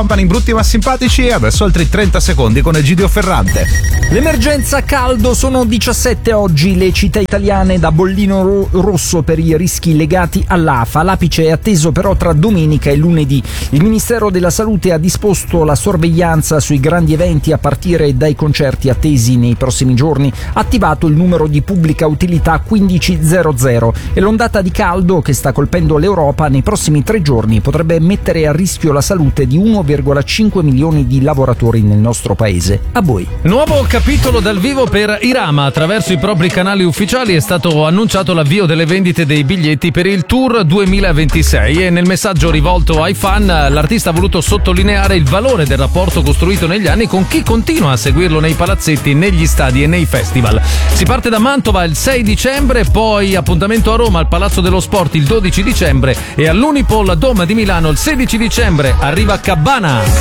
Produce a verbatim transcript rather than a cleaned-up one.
Company, brutti ma simpatici, e adesso altri trenta secondi con Egidio Ferrante. L'emergenza caldo, sono diciassette oggi le città italiane da bollino ro- rosso per i rischi legati all'A F A. L'apice è atteso però tra domenica e lunedì. Il Ministero della Salute ha disposto la sorveglianza sui grandi eventi a partire dai concerti attesi nei prossimi giorni, attivato il numero di pubblica utilità quindicicento, e l'ondata di caldo che sta colpendo l'Europa nei prossimi tre giorni potrebbe mettere a rischio la salute di uno virgola cinque milioni di lavoratori nel nostro paese. A voi. Nuovo capitolo dal vivo per Irama. Attraverso i propri canali ufficiali è stato annunciato l'avvio delle vendite dei biglietti per il Tour duemilaventisei, e nel messaggio rivolto ai fan l'artista ha voluto sottolineare il valore del rapporto costruito negli anni con chi continua a seguirlo nei palazzetti, negli stadi e nei festival. Si parte da Mantova il sei dicembre, poi appuntamento a Roma al Palazzo dello Sport il dodici dicembre e all'Unipol Dome di Milano il sedici dicembre. Arriva Cabana.